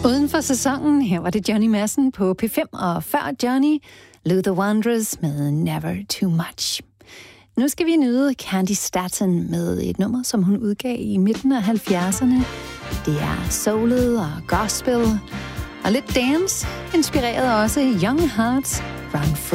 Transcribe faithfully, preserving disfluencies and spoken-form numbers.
Uden for sæsonen, her var det Johnny Madsen på P fem, og før Johnny, Luther Vandross med Never Too Much. Nu skal vi nyde Candy Staton med et nummer, som hun udgav i midten af halvfjerdserne. Det er soulet og gospel, og lidt dance, inspireret også Young Hearts Run Free.